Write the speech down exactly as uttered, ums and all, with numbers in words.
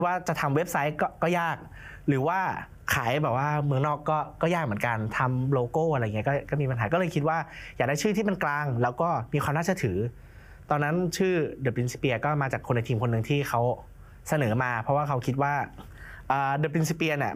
ว่าจะทำเว็บไซต์ก็ก็ยากหรือว่าขายแบบว่าเมืองนอกก็ก็ยากเหมือนกันทำโลโก้อะไรเงี้ยก็ก็มีปัญหาก็เลยคิดว่าอยากได้ชื่อที่มันกลางแล้วก็มีความน่าเชื่อถือตอนนั้นชื่อ The Principia ก็มาจากคนในทีมคนหนึ่งที่เขาเสนอมาเพราะว่าเขาคิดว่า The Principia เนี่ย